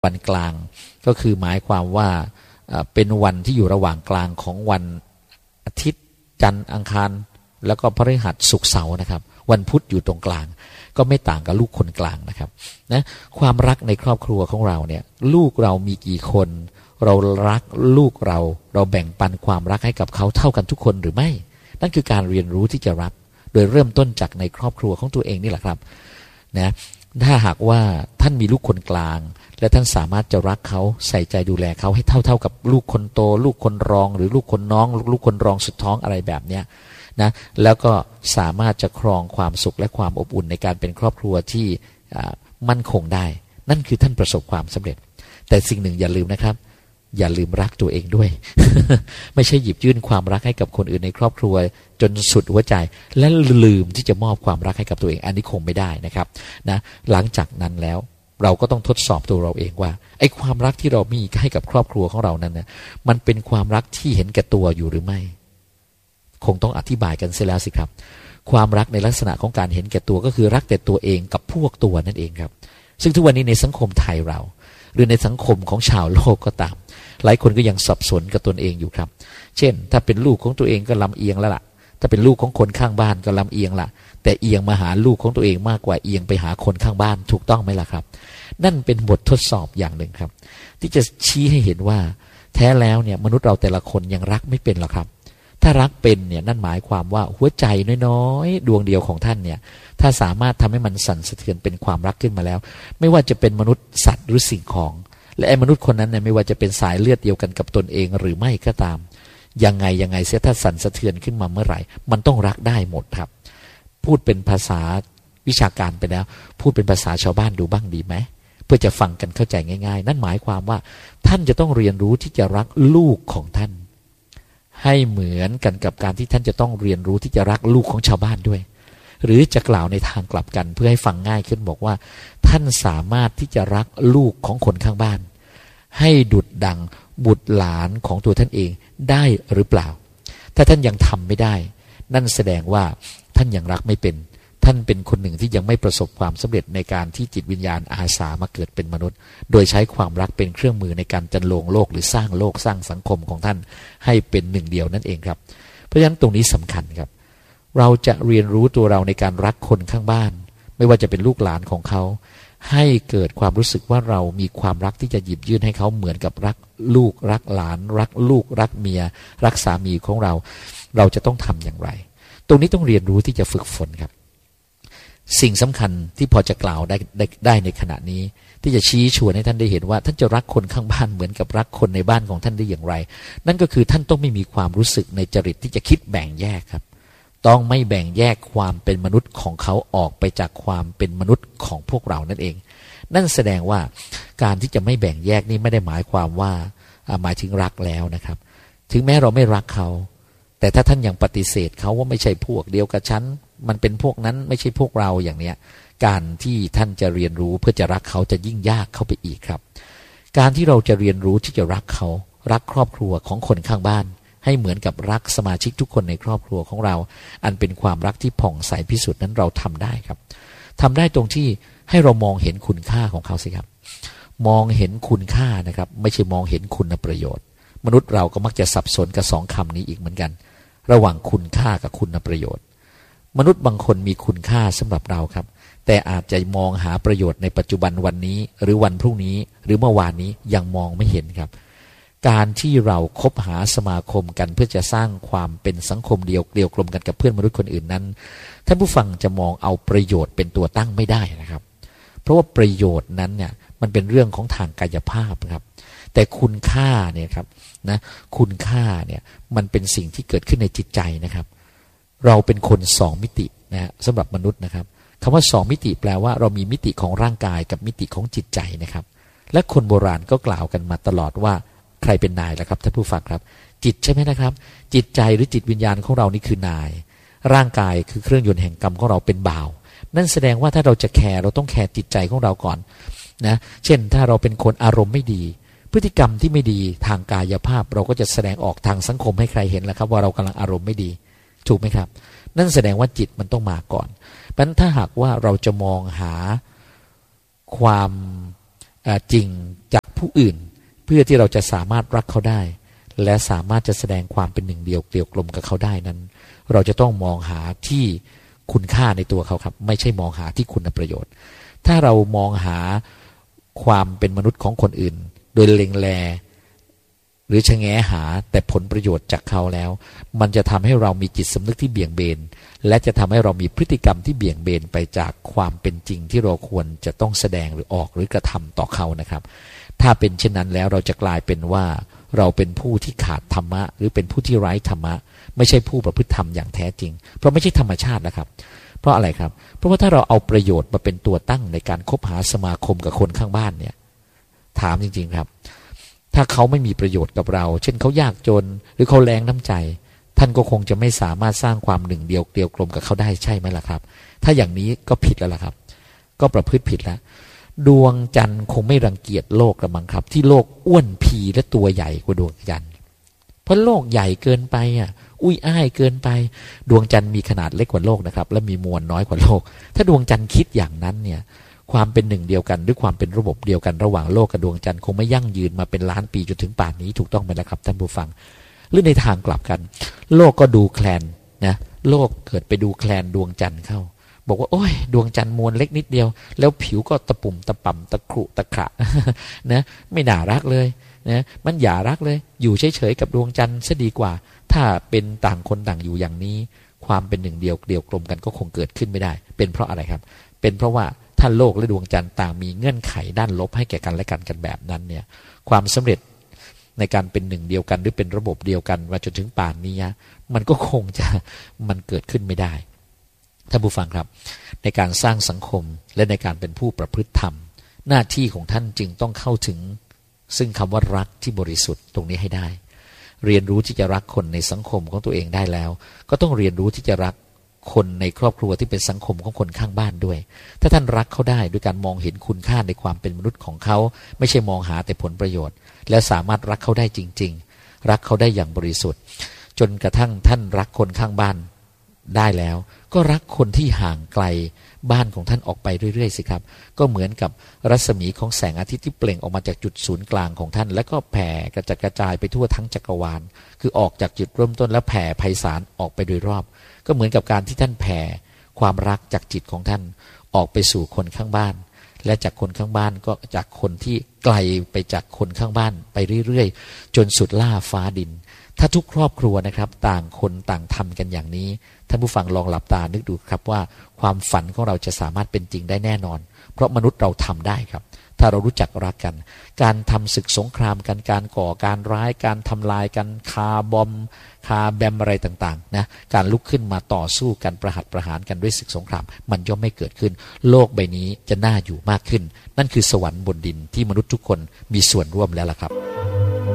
วันกลางก็คือหมายความว่าเป็นวันที่อยู่ระหว่างกลางของวันอาทิตย์จันทร์อังคารแล้วก็พฤหัสศุกร์เสาร์นะครับวันพุธอยู่ตรงกลางก็ไม่ต่างกับลูกคนกลางนะครับนะความรักในครอบครัวของเราเนี่ยลูกเรามีกี่คนเรารักลูกเราแบ่งปันความรักให้กับเขาเท่ากันทุกคนหรือไม่นั่นคือการเรียนรู้ที่จะรักโดยเริ่มต้นจากในครอบครัวของตัวเองนี่แหละครับนะถ้าหากว่าท่านมีลูกคนกลางและท่านสามารถจะรักเขาใส่ใจดูแลเขาให้เท่ากับลูกคนโตลูกคนรองหรือลูกคนน้องลูกคนรองสุดท้องอะไรแบบเนี้ยนะแล้วก็สามารถจะครองความสุขและความอบอุ่นในการเป็นครอบครัวที่มั่นคงได้นั่นคือท่านประสบความสำเร็จแต่สิ่งหนึ่งอย่าลืมนะครับอย่าลืมรักตัวเองด้วย ไม่ใช่หยิบยื่นความรักให้กับคนอื่นในครอบครัวจนสุดหัวใจและลืมที่จะมอบความรักให้กับตัวเองอันนี้คงไม่ได้นะครับนะหลังจากนั้นแล้วเราก็ต้องทดสอบตัวเราเองว่าไอ้ความรักที่เรามีให้กับครอบครัวของเรานั้นนะมันเป็นความรักที่เห็นแก่ตัวอยู่หรือไม่คงต้องอธิบายกันเสียแล้วสิครับความรักในลักษณะของการเห็นแก่ตัวก็คือรักแต่ตัวเองกับพวกตัวนั่นเองครับซึ่งทุกวันนี้ในสังคมไทยเราหรือในสังคมของชาวโลกก็ตามหลายคนก็ยังสับสนกับตนเองอยู่ครับเช่นถ้าเป็นลูกของตัวเองก็ลำเอียงแล้วล่ะถ้าเป็นลูกของคนข้างบ้านก็ลำเอียงละแต่เอียงมาหาลูกของตัวเองมากกว่าเอียงไปหาคนข้างบ้านถูกต้องไหมล่ะครับนั่นเป็นบททดสอบอย่างหนึ่งครับที่จะชี้ให้เห็นว่าแท้แล้วเนี่ยมนุษย์เราแต่ละคนยังรักไม่เป็นหรอกครับถ้ารักเป็นเนี่ยนั่นหมายความว่าหัวใจน้อยๆดวงเดียวของท่านเนี่ยถ้าสามารถทำให้มันสั่นสะเทือนเป็นความรักขึ้นมาแล้วไม่ว่าจะเป็นมนุษย์สัตว์หรือสิ่งของและไอ้มนุษย์คนนั้นเนี่ยไม่ว่าจะเป็นสายเลือดเดียวกันกับตนเองหรือไม่ก็ตามยังไงเสียถ้าสั่นสะเทือนขึ้นมาเมื่อไหร่มันต้องรักได้หมดครับพูดเป็นภาษาวิชาการไปแล้วพูดเป็นภาษาชาวบ้านดูบ้างดีไหมเพื่อจะฟังกันเข้าใจง่ายๆนั่นหมายความว่าท่านจะต้องเรียนรู้ที่จะรักลูกของท่านให้เหมือนกันกับการที่ท่านจะต้องเรียนรู้ที่จะรักลูกของชาวบ้านด้วยหรือจะกล่าวในทางกลับกันเพื่อให้ฟังง่ายขึ้นบอกว่าท่านสามารถที่จะรักลูกของคนข้างบ้านให้ดุจดังบุตรหลานของตัวท่านเองได้หรือเปล่าถ้าท่านยังทำไม่ได้นั่นแสดงว่าท่านยังรักไม่เป็นท่านเป็นคนหนึ่งที่ยังไม่ประสบความสำเร็จในการที่จิตวิญญาณอาสามาเกิดเป็นมนุษย์โดยใช้ความรักเป็นเครื่องมือในการจันโลงโลกหรือสร้างโลกสร้างสังคมของท่านให้เป็นหนึ่งเดียวนั่นเองครับเพราะฉะนั้นตรงนี้สำคัญครับเราจะเรียนรู้ตัวเราในการรักคนข้างบ้านไม่ว่าจะเป็นลูกหลานของเขาให้เกิดความรู้สึกว่าเรามีความรักที่จะหยิบยื่นให้เขาเหมือนกับรักลูกรักหลานรักลูกรักเมียรักสามีของเราจะต้องทำอย่างไรตรงนี้ต้องเรียนรู้ที่จะฝึกฝนครับสิ่งสำคัญที่พอจะกล่าวได้ในขณะนี้ที่จะชี้ชวนให้ท่านได้เห็นว่าท่านจะรักคนข้างบ้านเหมือนกับรักคนในบ้านของท่านได้อย่างไรนั่นก็คือท่านต้องไม่มีความรู้สึกในจริตที่จะคิดแบ่งแยกครับต้องไม่แบ่งแยกความเป็นมนุษย์ของเขาออกไปจากความเป็นมนุษย์ของพวกเรานั่นเองนั่นแสดงว่าการที่จะไม่แบ่งแยกนี่ไม่ได้หมายความว่าหมายถึงรักแล้วนะครับถึงแม้เราไม่รักเขาแต่ถ้าท่านยังปฏิเสธเขาว่าไม่ใช่พวกเดียวกับฉันมันเป็นพวกนั้นไม่ใช่พวกเราอย่างเนี้ยการที่ท่านจะเรียนรู้เพื่อจะรักเขาจะยิ่งยากเข้าไปอีกครับการที่เราจะเรียนรู้ที่จะรักเขารักครอบครัวของคนข้างบ้านให้เหมือนกับรักสมาชิกทุกคนในครอบครัวของเราอันเป็นความรักที่ผ่องใสพิสุทธิ์นั้นเราทำได้ครับทำได้ตรงที่ให้เรามองเห็นคุณค่าของเขาสิครับมองเห็นคุณค่านะครับไม่ใช่มองเห็นคุณประโยชน์มนุษย์เราก็มักจะสับสนกับสองคำนี้อีกเหมือนกันระหว่างคุณค่ากับคุณประโยชน์มนุษย์บางคนมีคุณค่าสำหรับเราครับแต่อาจจะมองหาประโยชน์ในปัจจุบันวันนี้หรือวันพรุ่งนี้หรือเมื่อวานนี้ยังมองไม่เห็นครับการที่เราคบหาสมาคมกันเพื่อจะสร้างความเป็นสังคมเดียวกลมกันกับเพื่อนมนุษย์คนอื่นนั้นท่านผู้ฟังจะมองเอาประโยชน์เป็นตัวตั้งไม่ได้นะครับเพราะว่าประโยชน์นั้นเนี่ยมันเป็นเรื่องของทางกายภาพครับแต่คุณค่าเนี่ยครับนะคุณค่าเนี่ยมันเป็นสิ่งที่เกิดขึ้นในจิตใจนะครับเราเป็นคนสองมิตินะสำหรับมนุษย์นะครับคำว่าสองมิติแปลว่าเรามีมิติของร่างกายกับมิติของจิตใจนะครับและคนโบราณก็กล่าวกันมาตลอดว่าใครเป็นนายล่ะครับท่านผู้ฟังครับจิตใช่ไหมนะครับจิตใจหรือจิตวิญญาณของเรานี่คือนายร่างกายคือเครื่องยนต์แห่งกรรมของเราเป็นบ่าวนั่นแสดงว่าถ้าเราจะแคร์เราต้องแคร์จิตใจของเราก่อนนะเช่นถ้าเราเป็นคนอารมณ์ไม่ดีพฤติกรรมที่ไม่ดีทางกายภาพเราก็จะแสดงออกทางสังคมให้ใครเห็นแล้วครับว่าเรากำลังอารมณ์ไม่ดีถูกไหมครับนั่นแสดงว่าจิตมันต้องมาก่อนเพราะฉะนั้นถ้าหากว่าเราจะมองหาความจริงจากผู้อื่นเพื่อที่เราจะสามารถรักเขาได้และสามารถจะแสดงความเป็นหนึ่งเดียวเกลียวกลมกับเขาได้นั้นเราจะต้องมองหาที่คุณค่าในตัวเขาครับไม่ใช่มองหาที่คุณประโยชน์ถ้าเรามองหาความเป็นมนุษย์ของคนอื่นโดยเล็งแลหรือชะแงหาแต่ผลประโยชน์จากเขาแล้วมันจะทำให้เรามีจิตสำนึกที่เบี่ยงเบนและจะทำให้เรามีพฤติกรรมที่เบี่ยงเบนไปจากความเป็นจริงที่เราควรจะต้องแสดงหรือออกหรือกระทำต่อเขานะครับถ้าเป็นเช่นนั้นแล้วเราจะกลายเป็นว่าเราเป็นผู้ที่ขาดธรรมะหรือเป็นผู้ที่ไร้ธรรมะไม่ใช่ผู้ประพฤติธรรมอย่างแท้จริงเพราะไม่ใช่ธรรมชาตินะครับเพราะอะไรครับเพราะว่าถ้าเราเอาประโยชน์มาเป็นตัวตั้งในการคบหาสมาคมกับคนข้างบ้านเนี่ยถามจริงๆครับถ้าเขาไม่มีประโยชน์กับเราเช่นเขายากจนหรือเขาแรงน้ำใจท่านก็คงจะไม่สามารถสร้างความหนึ่งเดียวเกลียวกลมกับเขาได้ใช่ไหมล่ะครับถ้าอย่างนี้ก็ผิดแล้วล่ะครับก็ประพฤติผิดแล้วดวงจันทร์คงไม่รังเกียจโลกละมั้งครับที่โลกอ้วนพีและตัวใหญ่กว่าดวงจันทร์เพราะโลกใหญ่เกินไปอุ้ยอ้ายเกินไปดวงจันทร์มีขนาดเล็กกว่าโลกนะครับและมีมวลน้อยกว่าโลกถ้าดวงจันทร์คิดอย่างนั้นเนี่ยความเป็นหนึ่งเดียวกันด้วยความเป็นระบบเดียวกันระหว่างโลกกับดวงจันทร์คงไม่ยั่งยืนมาเป็นล้านปีจนถึงป่านนี้ถูกต้องไหมล่ะครับท่านผู้ฟังหรือในทางกลับกันโลกก็ดูแคลนนะโลกเกิดไปดูแคลนดวงจันทร์เข้าบอกว่าโอ้ยดวงจันทร์มวลเล็กนิดเดียวแล้วผิวก็ตะปุ่มตะป่ำตะครุตะขะ นะไม่น่ารักเลยนะมันอย่ารักเลยอยู่เฉยๆกับดวงจันทร์ซะดีกว่าถ้าเป็นต่างคนต่างอยู่อย่างนี้ความเป็นหนึ่งเดียวกลมกันก็คงเกิดขึ้นไม่ได้เป็นเพราะอะไรครับเป็นเพราะว่าถ้าโลกและดวงจันทร์ต่างมีเงื่อนไขด้านลบให้แก่กันและกันแบบนั้นเนี่ยความสำเร็จในการเป็นหนึ่งเดียวกันหรือเป็นระบบเดียวกันมาจนถึงป่านนี้มันก็คงจะมันเกิดขึ้นไม่ได้ท่านผู้ฟังครับในการสร้างสังคมและในการเป็นผู้ประพฤติธรรมหน้าที่ของท่านจึงต้องเข้าถึงซึ่งคำว่ารักที่บริสุทธิ์ตรงนี้ให้ได้เรียนรู้ที่จะรักคนในสังคมของตัวเองได้แล้วก็ต้องเรียนรู้ที่จะรักคนในครอบครัวที่เป็นสังคมของคนข้างบ้านด้วยถ้าท่านรักเขาได้ด้วยการมองเห็นคุณค่าในความเป็นมนุษย์ของเขาไม่ใช่มองหาแต่ผลประโยชน์และสามารถรักเขาได้จริงๆรักเขาได้อย่างบริสุทธิ์จนกระทั่งท่านรักคนข้างบ้านได้แล้วก็รักคนที่ห่างไกลบ้านของท่านออกไปเรื่อยๆสิครับก็เหมือนกับรัศมีของแสงอาทิตย์ที่เปล่งออกมาจากจุดศูนย์กลางของท่านแล้วก็แผ่กระจัดกระจายไปทั่วทั้งจักรวาลคือออกจากจุดเริ่มต้นแล้วแผ่ไพศาลออกไปโดยรอบก็เหมือนกับการที่ท่านแผ่ความรักจากจิตของท่านออกไปสู่คนข้างบ้านและจากคนข้างบ้านก็จากคนที่ไกลไปจากคนข้างบ้านไปเรื่อยๆจนสุดล่าฟ้าดินถ้าทุกครอบครัวนะครับต่างคนต่างทำกันอย่างนี้ท่านผู้ฟังลองหลับตานึกดูครับว่าความฝันของเราจะสามารถเป็นจริงได้แน่นอนเพราะมนุษย์เราทำได้ครับถ้าเรารู้จักรักกันการทำศึกสงครามกันการก่อการร้ายการทำลายกันคาบอมคาแบมอะไรต่างๆนะการลุกขึ้นมาต่อสู้กันประหัตประหารกันด้วยศึกสงครามมันย่อมไม่เกิดขึ้นโลกใบนี้จะน่าอยู่มากขึ้นนั่นคือสวรรค์บนดินที่มนุษย์ทุกคนมีส่วนร่วมแล้วล่ะครับ